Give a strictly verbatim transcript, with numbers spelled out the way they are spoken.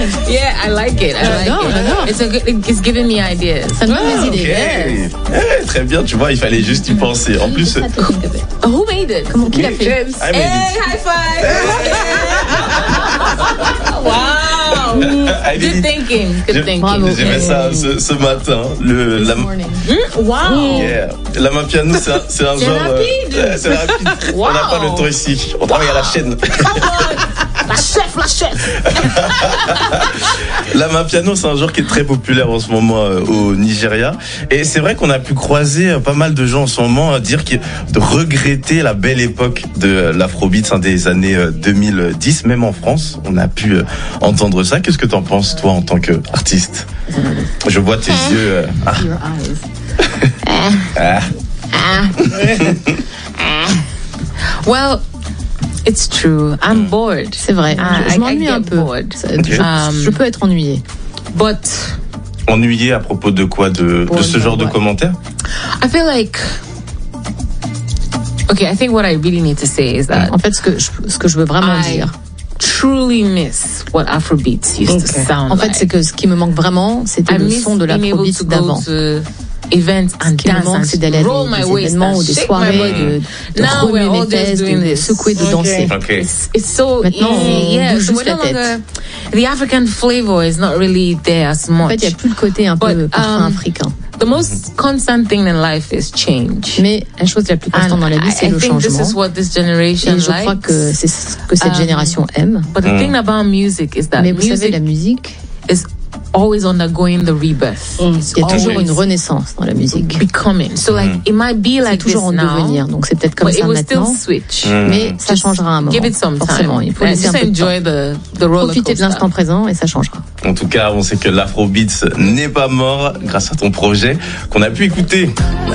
Yeah, I like it. I like J'adore, it. j'adore. It's a good, it's giving me ideas. Ça nous donne Ah, des ok. idées. Yes. Eh, très bien, tu vois, il fallait juste y penser. En plus, Oh, who made it? Comment qui l'a fait? James. I made Hey, it. high five. Wow. I did Good it. thinking. Good J'ai- thinking. Bravo. j'ai fait ça ce, ce matin. Le, la, Morning. Mm, wow. yeah. La main piano, c'est un, c'est un C'est genre. euh, rapide. ouais, c'est rapide. Wow. On n'a pas le temps ici. On travaille à la chaîne. La chef, la chef. La main piano, c'est un genre qui est très populaire en ce moment euh, au Nigeria. Et c'est vrai qu'on a pu croiser euh, pas mal de gens en ce moment à dire qu'ils de regretter la belle époque de euh, l'afrobeat hein, des années euh, deux mille dix, même en France. On a pu euh, entendre ça. Qu'est-ce que t'en penses, toi, en tant qu'artiste? Je vois tes yeux. euh, ah. Your eyes. Ah. Well, it's true. I'm bored. C'est vrai. Ah, je je I- m'ennuie I get un peu. bored. Ça- Ok. Je, Um, je peux être ennuyée. But Ennuyé à propos de quoi? De, de ce genre de Ouais. commentaires? I feel like. Okay, I think what I really need to say is that En fait, ce que je, ce que je veux vraiment I dire, truly miss what Afrobeats used to sound en fait, like. c'est que ce qui me manque vraiment, c'était I le miss son de being able l'afrobeat to go d'avant. to events and Ce qui me dance manque, and c'est d'aller à roll des, my des waist événements and ou des shake my soirées, body. de, de Now we're remuer all mes just fesses, doing de, de this. secouer, de danser. Ok. It's, it's so Maintenant, on easy, yeah. bouge So juste we're la no tête. longer, the African flavor is not really there as En much. fait, il n'y a plus le côté un peu But, parfum um, africain. The most constant thing in life is change. Mais la chose la plus constante And dans la vie, c'est I, I le think this changement. is what this generation Et je crois likes. que c'est ce que cette Um, génération aime. But the thing about music is that Mais vous savez, music la musique, is always undergoing the rebirth. It's il y a toujours always une renaissance dans la musique. becoming. So like it might be C'est like this toujours en now, devenir. Donc c'est peut-être comme but it ça will still maintenant, switch. mais ça changera à un moment. Give it some Forcément, time. il faut And laisser un just peu de temps. enjoy the the roller Profitez de coaster. l'instant présent et ça changera. En tout cas, on sait que l'Afrobeats n'est pas mort grâce à ton projet qu'on a pu écouter.